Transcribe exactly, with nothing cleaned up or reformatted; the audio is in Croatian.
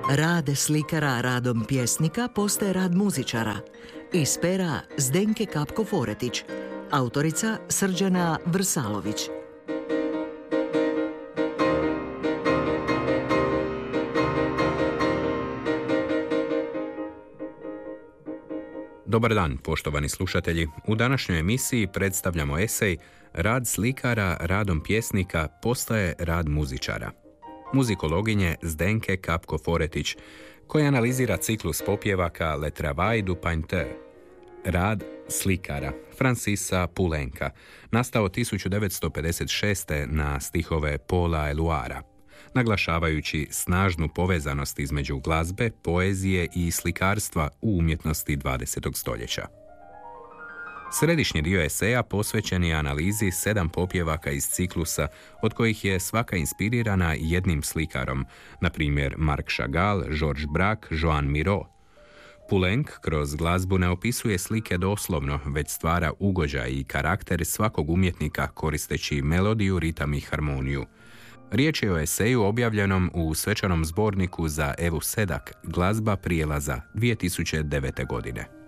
Rad slikara radom pjesnika postaje rad muzičara. Iz pera Zdenke Kapko-Foretić, autorica Srđana Vrsalović. Dobar dan, poštovani slušatelji. U današnjoj emisiji predstavljamo esej Rad slikara radom pjesnika postaje rad muzičara. Muzikologinje Zdenke Kapko-Foretić, koja analizira ciklus popjevaka Le Travail du Painteur. Rad slikara Francisa Poulenca, nastao tisuću devetsto pedeset šeste na stihove Paula Eluara, naglašavajući snažnu povezanost između glazbe, poezije i slikarstva u umjetnosti dvadesetog stoljeća. Središnji dio eseja posvećen je analizi sedam popjevaka iz ciklusa, od kojih je svaka inspirirana jednim slikarom, na primjer Marc Chagall, Georges Braque, Joan Miró. Poulenc kroz glazbu ne opisuje slike doslovno, već stvara ugođaj i karakter svakog umjetnika koristeći melodiju, ritam i harmoniju. Riječ je o eseju objavljenom u svečanom zborniku za Evu Sedak, Glazba prijelaza dvije tisuće devete. godine.